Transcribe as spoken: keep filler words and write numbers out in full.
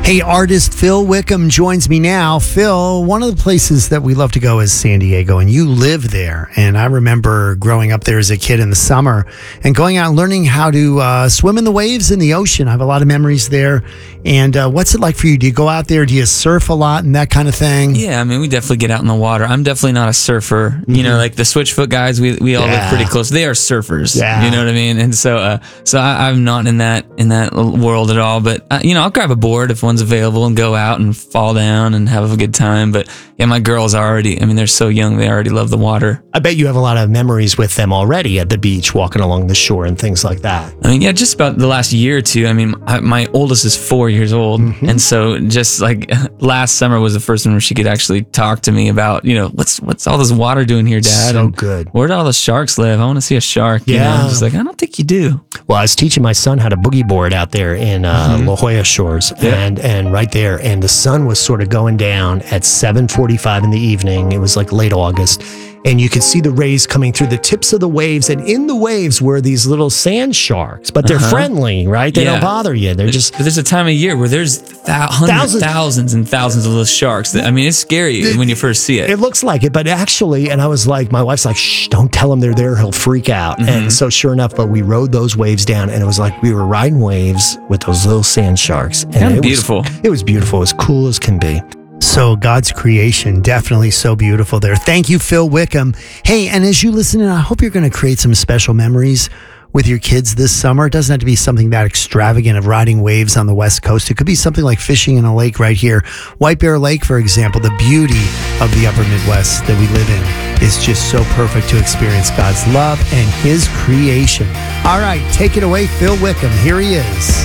Hey, artist Phil Wickham joins me now. Phil, one of the places that we love to go is San Diego, and you live there. And I remember growing up there as a kid in the summer and going out and learning how to uh, swim in the waves in the ocean. I have a lot of memories there. And uh, what's it like for you? Do you go out there? Do you surf a lot and that kind of thing? Yeah, I mean, we definitely get out in the water. I'm definitely not a surfer. Mm-hmm. You know, like the Switchfoot guys, we we all yeah. live pretty close. They are surfers. Yeah. You know what I mean? And so, uh, so I, I'm not in that in that world at all. But uh, you know, I'll grab a board if one's available and go out and fall down and have a good time. But yeah, my girls are already, I mean, they're so young, they already love the water. I bet you have a lot of memories with them already at the beach, walking along the shore and things like that. I mean, yeah, just about the last year or two. I mean, I, my oldest is four years old. Mm-hmm. And so just like last summer was the first one where she could actually talk to me about, you know, what's what's all this water doing here, Dad? So and good. Where do all the sharks live? I want to see a shark. Yeah. You know? I'm just like, I don't think you do. Well, I was teaching my son how to boogie board out there in uh, mm-hmm. La Jolla Shores, yeah. and and right there, and the sun was sort of going down at seven forty-five in the evening. It was like late August, and you could see the rays coming through the tips of the waves, and in the waves were these little sand sharks, but they're uh-huh. friendly, right? They yeah. don't bother you. They're just... But there's a time of year where there's th- hundreds, thousands. thousands and thousands of those sharks. That, I mean, it's scary it, when you first see it. It looks like it, but actually, and I was like, my wife's like, shh, don't tell him they're there. He'll freak out. Mm-hmm. And so sure enough, but we rode those waves down, and it was like we were riding waves with those little sand sharks. And kind of it beautiful. Was, it was beautiful. As cool as can be. So God's creation, definitely so beautiful there. Thank you, Phil Wickham. Hey, and as you listen in, I hope you're going to create some special memories with your kids this summer. It doesn't have to be something that extravagant of riding waves on the West Coast. It could be something like fishing in a lake right here. White Bear Lake, for example, the beauty of the upper Midwest that we live in is just so perfect to experience God's love and his creation. All right, take it away, Phil Wickham. Here he is.